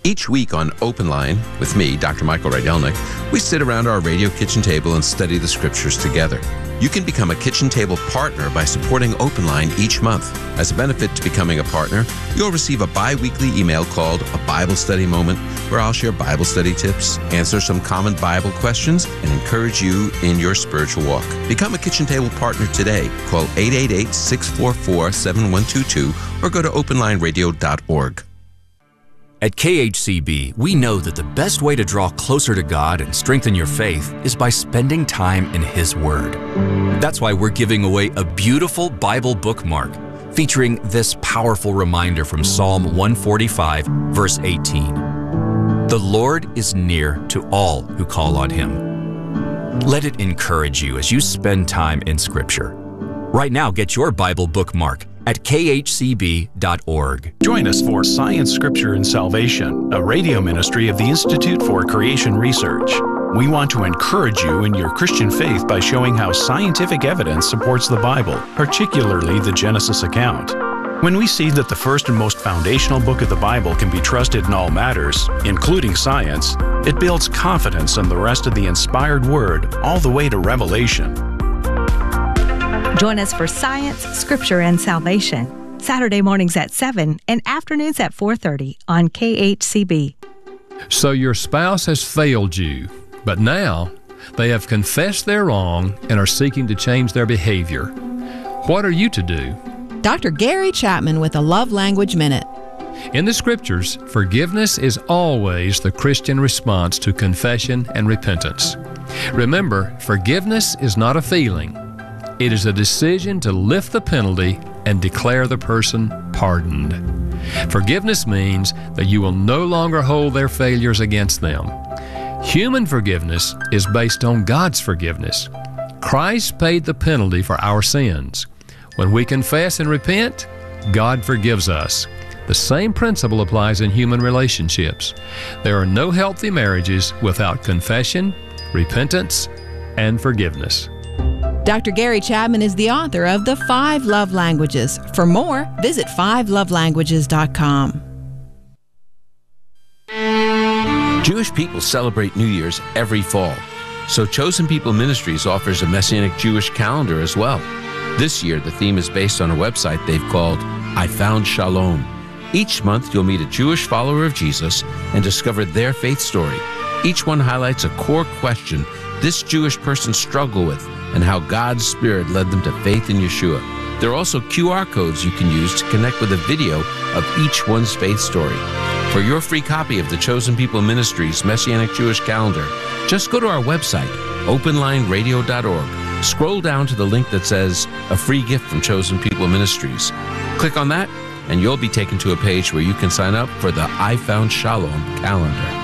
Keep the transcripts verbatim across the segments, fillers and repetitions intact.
Each week on Open Line, with me, Doctor Michael Rydelnik, we sit around our radio kitchen table and study the scriptures together. You can become a kitchen table partner by supporting Open Line each month. As a benefit to becoming a partner, you'll receive a bi-weekly email called A Bible Study Moment, where I'll share Bible study tips, answer some common Bible questions, and encourage you in your spiritual walk. Become a kitchen table partner today. Call eight eight eight, six four four, seven one two two or go to open line radio dot org. At K H C B, we know that the best way to draw closer to God and strengthen your faith is by spending time in His Word. That's why we're giving away a beautiful Bible bookmark featuring this powerful reminder from Psalm one forty-five, verse eighteen. The Lord is near to all who call on Him. Let it encourage you as you spend time in Scripture. Right now, get your Bible bookmark at k h c b dot org. Join us for Science, Scripture, and Salvation, a radio ministry of the Institute for Creation Research. We want to encourage you in your Christian faith by showing how scientific evidence supports the Bible, particularly the Genesis account. When we see that the first and most foundational book of the Bible can be trusted in all matters, including science, it builds confidence in the rest of the inspired Word all the way to Revelation. Join us for Science, Scripture, and Salvation, Saturday mornings at seven and afternoons at four thirty on K H C B. So your spouse has failed you, but now they have confessed their wrong and are seeking to change their behavior. What are you to do? Doctor Gary Chapman with a Love Language Minute. In the Scriptures, forgiveness is always the Christian response to confession and repentance. Remember, forgiveness is not a feeling. It is a decision to lift the penalty and declare the person pardoned. Forgiveness means that you will no longer hold their failures against them. Human forgiveness is based on God's forgiveness. Christ paid the penalty for our sins. When we confess and repent, God forgives us. The same principle applies in human relationships. There are no healthy marriages without confession, repentance, and forgiveness. Doctor Gary Chapman is the author of The Five Love Languages. For more, visit five love languages dot com. Jewish people celebrate New Year's every fall, so Chosen People Ministries offers a Messianic Jewish calendar as well. This year, the theme is based on a website they've called I Found Shalom. Each month, you'll meet a Jewish follower of Jesus and discover their faith story. Each one highlights a core question this Jewish person struggled with and how God's Spirit led them to faith in Yeshua. There are also Q R codes you can use to connect with a video of each one's faith story. For your free copy of the Chosen People Ministries Messianic Jewish Calendar, just go to our website, open line radio dot org. Scroll down to the link that says, A Free Gift from Chosen People Ministries. Click on that, and you'll be taken to a page where you can sign up for the I Found Shalom calendar.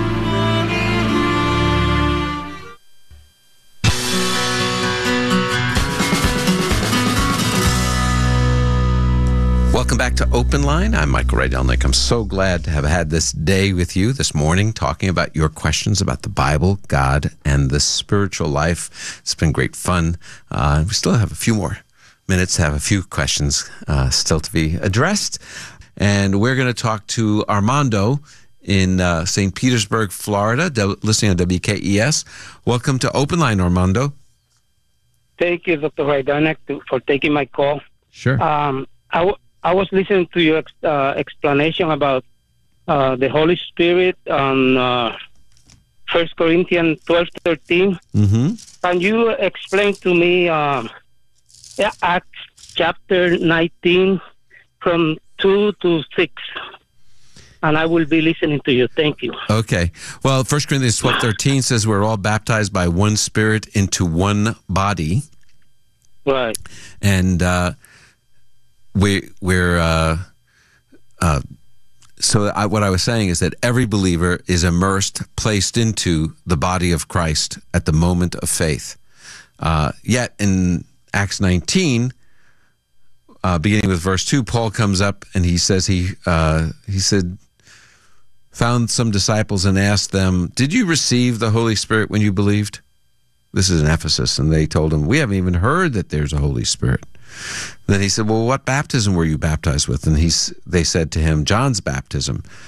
Welcome back to Open Line. I'm Michael Rydelnik. I'm so glad to have had this day with you this morning, talking about your questions about the Bible, God, and the spiritual life. It's been great fun. Uh, we still have a few more minutes to have a few questions uh, still to be addressed. And we're going to talk to Armando in uh, Saint Petersburg, Florida, listening on W K E S. Welcome to Open Line, Armando. Thank you, Doctor Rydelnik, for taking my call. Sure. Um, I w- I was listening to your ex- uh, explanation about uh, the Holy Spirit on uh, First Corinthians twelve thirteen. Mm-hmm. Can you explain to me uh, Acts chapter nineteen from two to six? And I will be listening to you. Thank you. Okay. Well, First Corinthians twelve thirteen says we're all baptized by one Spirit into one body. Right. And uh, we, we're... Uh, uh, so I, what I was saying is that every believer is immersed, placed into the body of Christ at the moment of faith. Uh, yet in Acts nineteen, uh, beginning with verse two, Paul comes up and he says he uh, he said, found some disciples and asked them, did you receive the Holy Spirit when you believed? This is in Ephesus. And they told him, we haven't even heard that there's a Holy Spirit. Then he said, well, what baptism were you baptized with? And he's, they said to him, John's baptism.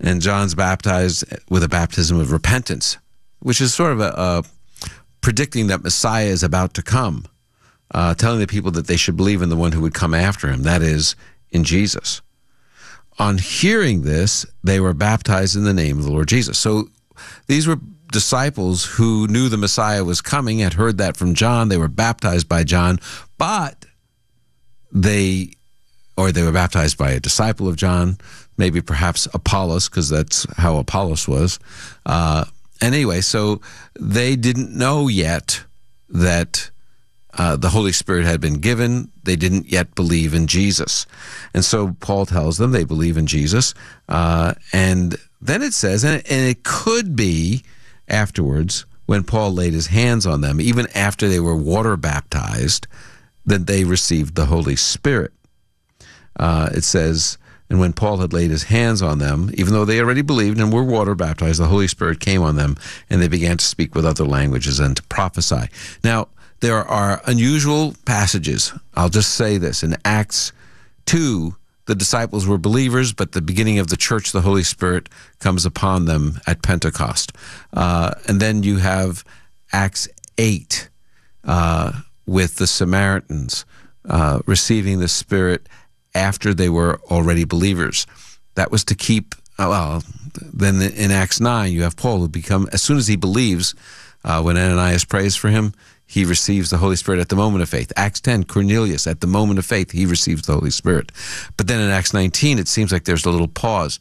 and John's baptized with a baptism of repentance, which is sort of a, a predicting that Messiah is about to come, uh, telling the people that they should believe in the one who would come after him, that is, in Jesus. On hearing this, they were baptized in the name of the Lord Jesus. So these were disciples who knew the Messiah was coming, had heard that from John. They were baptized by John, but they, or they were baptized by a disciple of John, maybe perhaps Apollos, because that's how Apollos was. Uh, anyway, so they didn't know yet that uh, the Holy Spirit had been given. They didn't yet believe in Jesus. And so Paul tells them they believe in Jesus. Uh, and then it says, and, and it could be afterwards, when Paul laid his hands on them, even after they were water baptized, that they received the Holy Spirit. Uh, it says, and when Paul had laid his hands on them, even though they already believed and were water baptized, the Holy Spirit came on them, and they began to speak with other languages and to prophesy. Now, there are unusual passages. I'll just say this. In Acts two, the disciples were believers, but the beginning of the church, the Holy Spirit comes upon them at Pentecost. Uh, and then you have Acts eight uh, with the Samaritans uh, receiving the Spirit after they were already believers. That was to keep, well, then in Acts nine, you have Paul who become, as soon as he believes, uh, when Ananias prays for him, he receives the Holy Spirit at the moment of faith. Acts ten, Cornelius, at the moment of faith, he receives the Holy Spirit. But then in Acts nineteen, it seems like there's a little pause.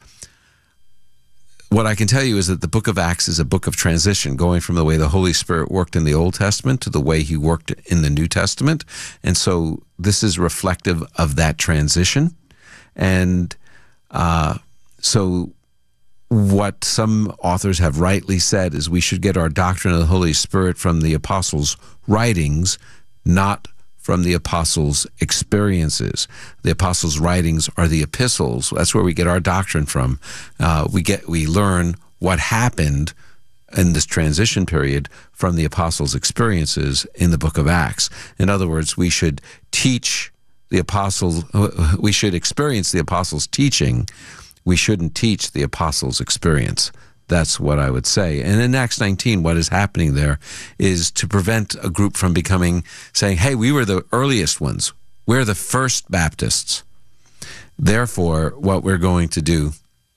What I can tell you is that the book of Acts is a book of transition, going from the way the Holy Spirit worked in the Old Testament to the way he worked in the New Testament. And so this is reflective of that transition. And uh, so what some authors have rightly said is we should get our doctrine of the Holy Spirit from the apostles' writings, not from the apostles' experiences. The apostles' writings are the epistles. That's where we get our doctrine from. Uh, we get we learn what happened in this transition period from the apostles' experiences in the book of Acts. In other words, we should teach the apostles, we should experience the apostles' teaching. We shouldn't teach the apostles' experience. That's what I would say. And in Acts nineteen, what is happening there is to prevent a group from becoming, saying, hey, we were the earliest ones. We're the first Baptists. Therefore, what we're going to do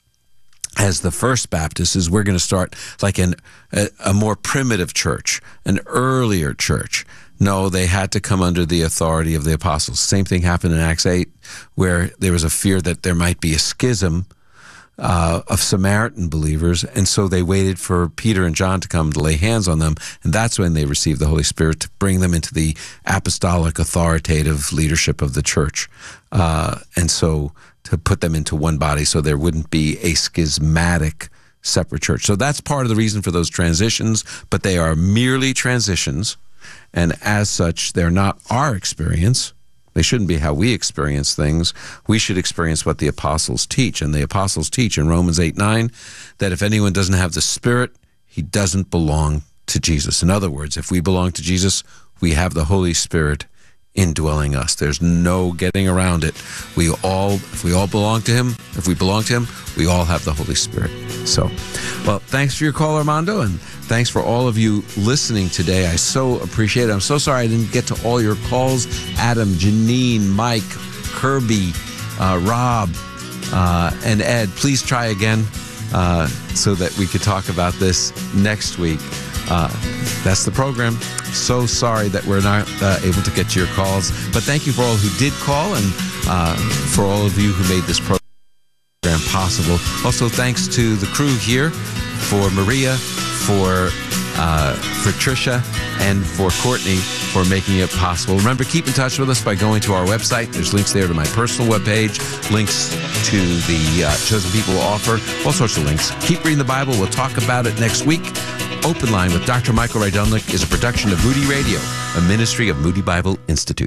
as the first Baptists is we're going to start like an, a, a more primitive church, an earlier church. No, they had to come under the authority of the apostles. Same thing happened in Acts eight, where there was a fear that there might be a schism uh, of Samaritan believers, and so they waited for Peter and John to come to lay hands on them, and that's when they received the Holy Spirit to bring them into the apostolic authoritative leadership of the church, uh, and so to put them into one body so there wouldn't be a schismatic separate church. So that's part of the reason for those transitions, but they are merely transitions. And as such, they're not our experience. They shouldn't be how we experience things. We should experience what the apostles teach. And the apostles teach in Romans eight nine that if anyone doesn't have the Spirit, he doesn't belong to Jesus. In other words, if we belong to Jesus, we have the Holy Spirit indwelling us. There's no getting around it. We all, if we all belong to him, if we belong to him, we all have the Holy Spirit. So, well, thanks for your call, Armando, and thanks for all of you listening today. I so appreciate it. I'm so sorry I didn't get to all your calls. Adam, Janine, Mike, Kirby, uh, Rob, uh, and Ed. Please try again uh, so that we could talk about this next week. Uh, that's the program. So sorry that we're not uh, able to get to your calls, but thank you for all who did call and uh, for all of you who made this program possible. Also, thanks to the crew here, for Maria, for uh, for Tricia, and for Courtney for making it possible. Remember, keep in touch with us by going to our website. There's links there to my personal webpage, links to the uh, Chosen People offer, all sorts of links. Keep reading the Bible. We'll talk about it next week. Open Line with Doctor Michael Rydelnik is a production of Moody Radio, a ministry of Moody Bible Institute.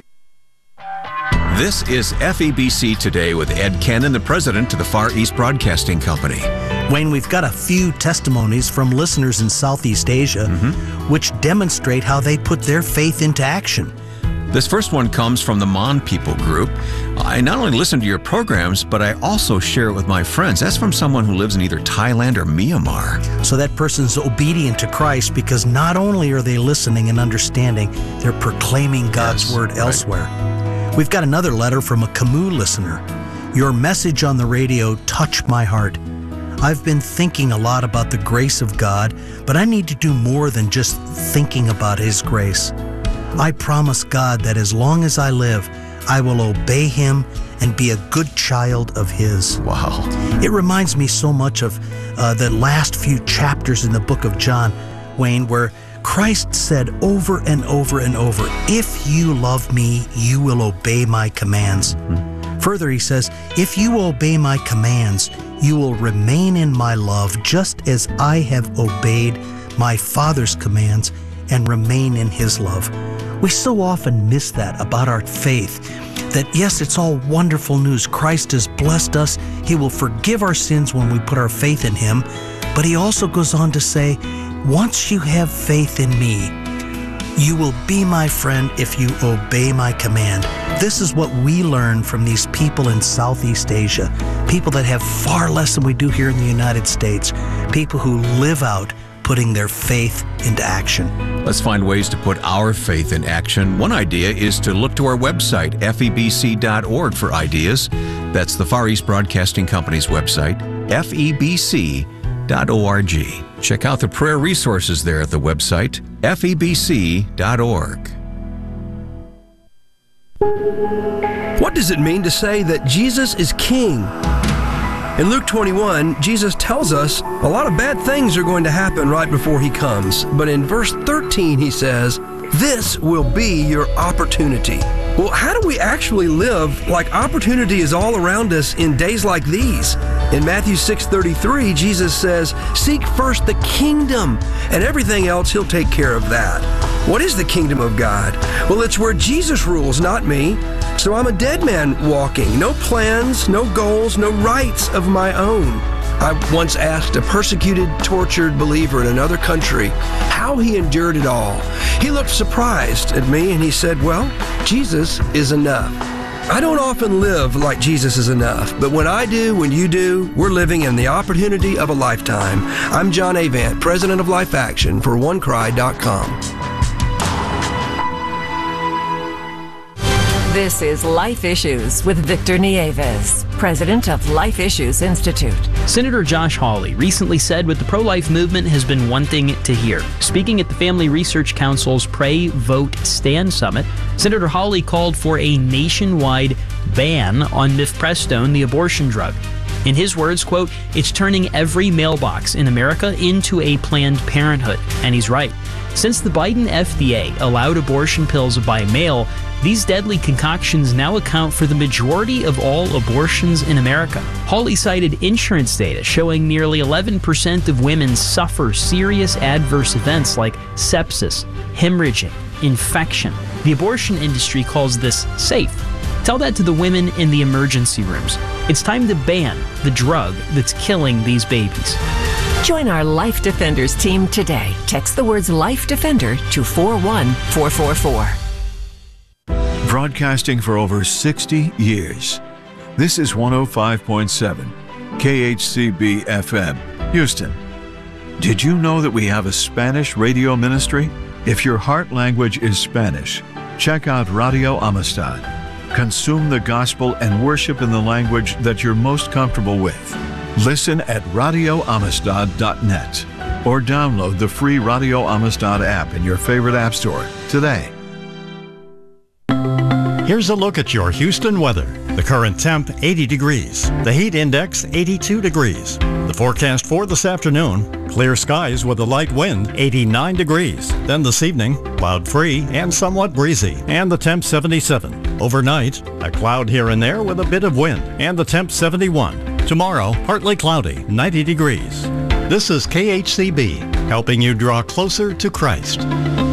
This is F E B C Today with Ed Cannon, the president of the Far East Broadcasting Company. Wayne, we've got a few testimonies from listeners in Southeast Asia, mm-hmm. which demonstrate how they put their faith into action. This first one comes from the Mon People group. I not only listen to your programs, but I also share it with my friends. That's from someone who lives in either Thailand or Myanmar. So that person's obedient to Christ because not only are they listening and understanding, they're proclaiming God's Yes, word right. elsewhere. We've got another letter from a Camus listener. Your message on the radio touched my heart. I've been thinking a lot about the grace of God, but I need to do more than just thinking about His grace. I promise God that as long as I live, I will obey Him and be a good child of His. Wow. It reminds me so much of uh, the last few chapters in the book of John, Wayne, where Christ said over and over and over, if you love me, you will obey my commands. Mm-hmm. Further, He says, if you obey my commands, you will remain in my love just as I have obeyed my Father's commands and remain in His love. We so often miss that about our faith, that yes, it's all wonderful news. Christ has blessed us. He will forgive our sins when we put our faith in Him. But He also goes on to say, once you have faith in me, you will be my friend if you obey my command. This is what we learn from these people in Southeast Asia, people that have far less than we do here in the United States, people who live out putting their faith into action. Let's find ways to put our faith in action. One idea is to look to our website, F E B C dot org, for ideas. That's the Far East Broadcasting Company's website, F E B C dot org. Check out the prayer resources there at the website, F E B C dot org. What does it mean to say that Jesus is King? In Luke twenty-one, Jesus tells us a lot of bad things are going to happen right before He comes. But in verse thirteen, He says, this will be your opportunity. Well, how do we actually live like opportunity is all around us in days like these? In Matthew six thirty-three, Jesus says, seek first the kingdom, and everything else He'll take care of that. What is the kingdom of God? Well, it's where Jesus rules, not me. So I'm a dead man walking. No plans, no goals, no rights of my own. I once asked a persecuted, tortured believer in another country how he endured it all. He looked surprised at me and he said, well, Jesus is enough. I don't often live like Jesus is enough, but when I do, when you do, we're living in the opportunity of a lifetime. I'm John Avant, president of Life Action for one cry dot com. This is Life Issues with Victor Nieves, president of Life Issues Institute. Senator Josh Hawley recently said what the pro-life movement has been wanting to hear. Speaking at the Family Research Council's Pray, Vote, Stand Summit, Senator Hawley called for a nationwide ban on mifepristone, the abortion drug. In his words, quote, it's turning every mailbox in America into a Planned Parenthood. And he's right. Since the Biden F D A allowed abortion pills by mail, these deadly concoctions now account for the majority of all abortions in America. Hawley cited insurance data showing nearly eleven percent of women suffer serious adverse events like sepsis, hemorrhaging, infection. The abortion industry calls this safe. Tell that to the women in the emergency rooms. It's time to ban the drug that's killing these babies. Join our Life Defenders team today. Text the words Life Defender to four one four four four. Broadcasting for over sixty years. This is one oh five point seven K H C B F M, Houston. Did you know that we have a Spanish radio ministry? If your heart language is Spanish, check out Radio Amistad. Consume the gospel and worship in the language that you're most comfortable with. Listen at radio amistad dot net or download the free Radio Amistad app in your favorite app store today. Here's a look at your Houston weather. The current temp, eighty degrees. The heat index, eighty-two degrees. The forecast for this afternoon, clear skies with a light wind, eighty-nine degrees. Then this evening, cloud-free and somewhat breezy, and the temp seventy-seven. Overnight, a cloud here and there with a bit of wind, and the temp seventy-one. Tomorrow, partly cloudy, ninety degrees. This is K H C B, helping you draw closer to Christ.